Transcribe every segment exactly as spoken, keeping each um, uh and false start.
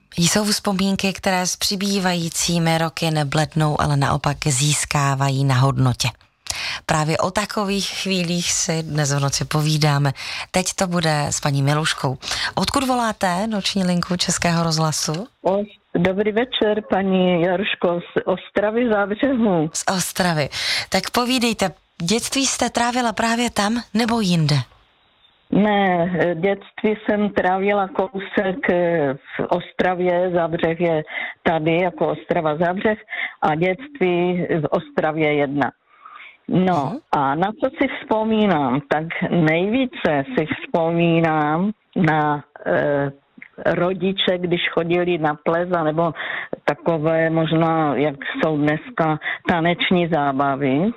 Jsou vzpomínky, které s přibývajícími roky neblednou, ale naopak získávají na hodnotě. Právě o takových chvílích si dnes v noci povídáme. Teď to bude s paní Miluškou. Odkud voláte noční linku Českého rozhlasu? Dobrý večer, paní Jaruško, z Ostravy Zábřehu. Z Ostravy. Tak povídejte, dětství jste trávila právě tam nebo jinde? Ne, dětství jsem trávila kousek v Ostravě, Zábřeh je tady jako Ostrava Zábřeh a dětství v Ostravě jedna. No a na co si vzpomínám, tak nejvíce si vzpomínám na e, rodiče, když chodili na ples, nebo takové možná, jak jsou dneska taneční zábavy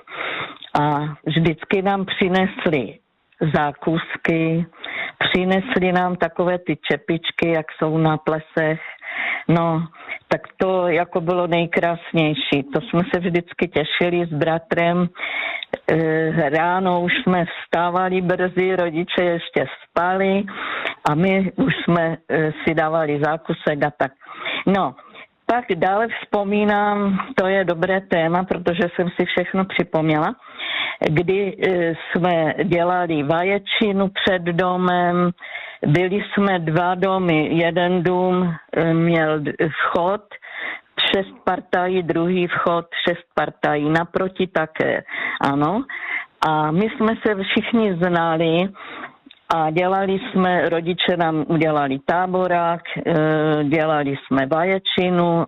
a vždycky nám přinesli zákusky, přinesli nám takové ty čepičky, jak jsou na plesech. No, tak to jako bylo nejkrásnější. To jsme se vždycky těšili s bratrem. E, ráno už jsme vstávali brzy, rodiče ještě spali a my už jsme e, si dávali zákusek a tak. No, pak dále vzpomínám, to je dobré téma, protože jsem si všechno připomněla, kdy jsme dělali vaječinu před domem, byli jsme dva domy, jeden dům měl vchod, šest partají, druhý vchod, šest partají, naproti také, ano. A my jsme se všichni znali a dělali jsme, rodiče nám udělali táborák, dělali jsme vaječinu,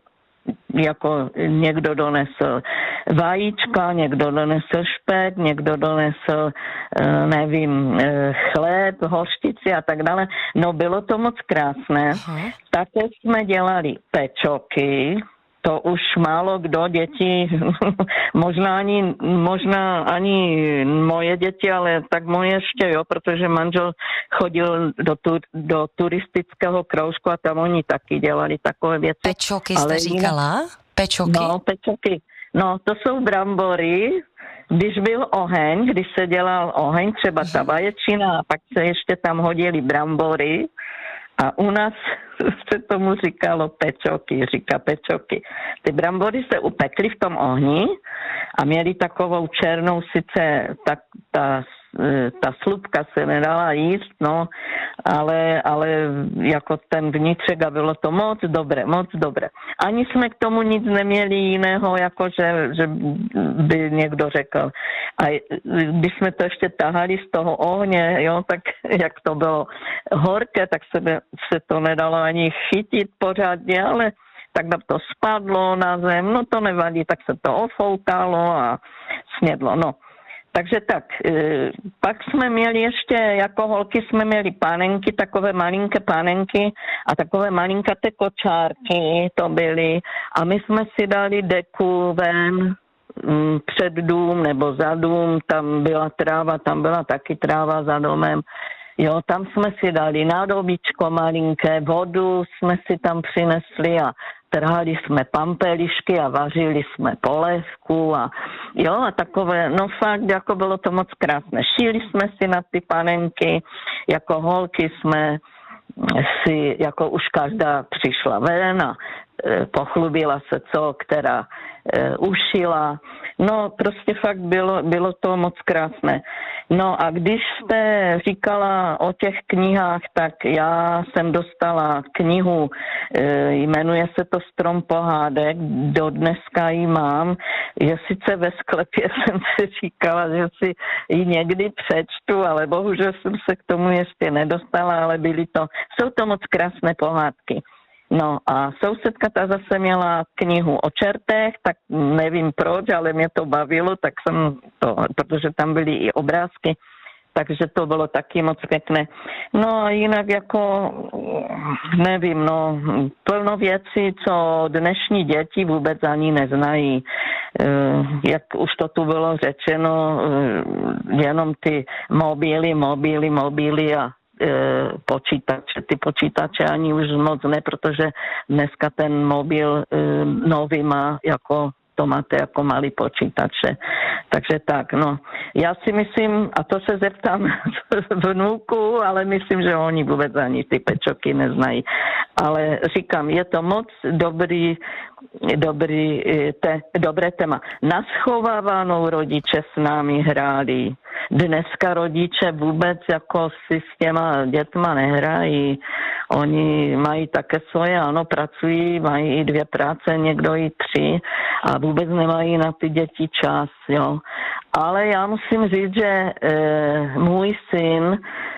jako někdo donesl vajíčka, někdo donesl špek, někdo donesl, nevím, chléb, hořčici a tak dále. No bylo to moc krásné. Uh-huh. Také jsme dělali pečoky, to už málo kdo děti, možná ani, možná ani moje děti, ale tak moje ještě, jo, protože manžel chodil do, tu, do turistického kroužku a tam oni taky dělali takové věci. Pečoky jste ale říkala? Pečoky? No, pečoky. No, to jsou brambory, když byl oheň, když se dělal oheň, třeba ta vaječina a pak se ještě tam hodili brambory a u nás se tomu říkalo pečoky, říká pečoky. Ty brambory se upekly v tom ohni a měly takovou černou, sice tak, ta, ta slupka se nedala jíst, no, ale, ale jako ten vnitřek a bylo to moc dobré, moc dobré. Ani jsme k tomu nic neměli jiného, jako že, že by někdo řekl. A když jsme to ještě tahali z toho ohně, jo, tak jak to bylo horké, tak se, se to nedalo ani chytit pořádně, ale tak nám to spadlo na zem, no to nevadí, tak se to ofoukalo a snědlo, no. Takže tak, e, pak jsme měli ještě, jako holky jsme měli panenky, takové malinké panenky a takové malinkaté kočárky to byly a my jsme si dali deku ven m, před dům nebo za dům, tam byla tráva, tam byla taky tráva za domem. Jo, tam jsme si dali nádobíčko malinké, vodu jsme si tam přinesli a trhali jsme pampelišky a vařili jsme polévku a jo, a takové, no fakt, jako bylo to moc krásné. Šíli jsme si na ty panenky, jako holky jsme si, jako už každá přišla ven a e, pochlubila se, co která e, ušila. No, prostě fakt bylo, bylo to moc krásné. No a když jste říkala o těch knihách, tak já jsem dostala knihu, e, jmenuje se to Strom pohádek, do dneska ji mám. Je sice ve sklepě, jsem si říkala, že si ji někdy přečtu, ale bohužel jsem se k tomu ještě nedostala, ale byly to, jsou to moc krásné pohádky. No a sousedka ta zase měla knihu o čertech, tak nevím proč, ale mě to bavilo, tak jsem to, protože tam byly i obrázky, takže to bylo taky moc pěkné. No a jinak jako, nevím, no, plno věcí, co dnešní děti vůbec ani neznají. Jak už to tu bylo řečeno, jenom ty mobily, mobily, mobily a počítače. Ty počítače ani už moc ne, protože dneska ten mobil nový má jako, to máte jako malý počítače. Takže tak, no. Já si myslím, a to se zeptám vnuku, ale myslím, že oni vůbec ani ty pečoky neznají. Ale říkám, je to moc dobrý, dobrý te, dobré téma. Na schovávanou rodiče s námi hráli. Dneska rodiče vůbec jako si s těma dětma nehrají. Oni mají také svoje, ano, pracují, mají i dvě práce, někdo i tři a vůbec nemají na ty děti čas, jo. Ale já musím říct, že e, můj syn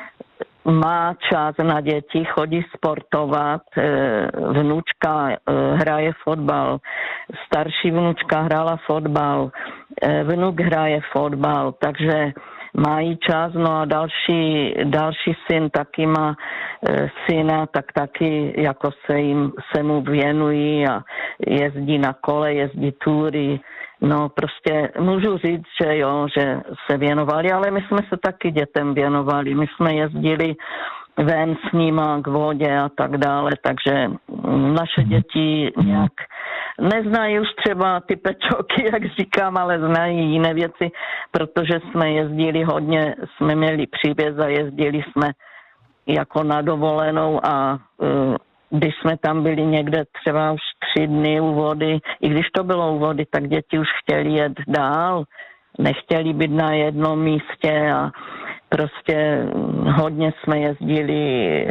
má čas na děti, chodí sportovat, vnučka hraje fotbal, starší vnučka hrála fotbal, vnuk hraje fotbal, takže mají čas, no a další, další syn taky má syna, tak taky jako se jim, se mu věnují a jezdí na kole, jezdí túry. No prostě můžu říct, že jo, že se věnovali, ale my jsme se taky dětem věnovali. My jsme jezdili ven s nima k vodě a tak dále, takže naše děti nějak neznají už třeba ty pečoky, jak říkám, ale znají jiné věci, protože jsme jezdili hodně, jsme měli přívěz a jezdili jsme jako na dovolenou a uh, když jsme tam byli někde třeba už tři dny u vody, i když to bylo u vody, tak děti už chtěli jet dál, nechtěli být na jednom místě a prostě hodně jsme jezdili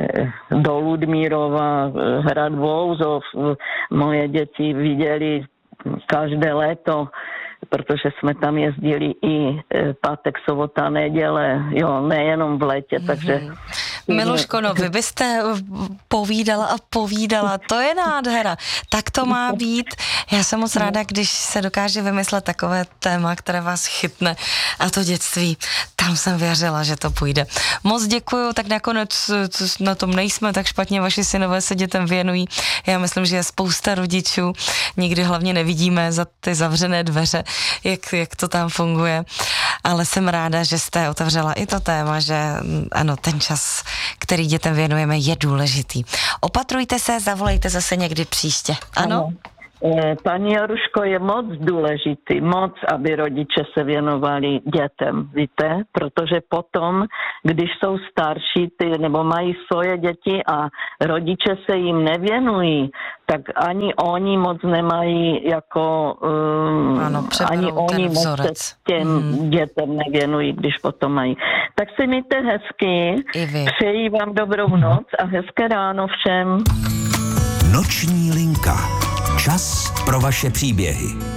do Ludmírova, Hrad Bouzov, moje děti viděli každé léto, protože jsme tam jezdili i pátek, sobota, neděle, jo, nejenom v létě, mm-hmm. takže... Miluško, no vy byste povídala a povídala, to je nádhera, tak to má být. Já jsem moc ráda, když se dokáže vymyslet takové téma, které vás chytne a to dětství, tam jsem věřila, že to půjde. Moc děkuju, tak nakonec na tom nejsme tak špatně, vaši synové se dětem věnují. Já myslím, že je spousta rodičů, nikdy hlavně nevidíme za ty zavřené dveře, jak, jak to tam funguje, ale jsem ráda, že jste otevřela i to téma, že ano, ten čas, který dětem věnujeme, je důležitý. Opatrujte se, zavolejte zase někdy příště. Ano? ano. Paní Jaruško, je moc důležitý, moc, aby rodiče se věnovali dětem, víte? Protože potom, když jsou starší ty, nebo mají svoje děti a rodiče se jim nevěnují, tak ani oni moc nemají jako... Um, ano, ani oni moc se těm hmm. dětem nevěnují, když potom mají. Tak si mějte hezky, přeji vám dobrou noc a hezké ráno všem. Noční linka. Čas pro vaše příběhy.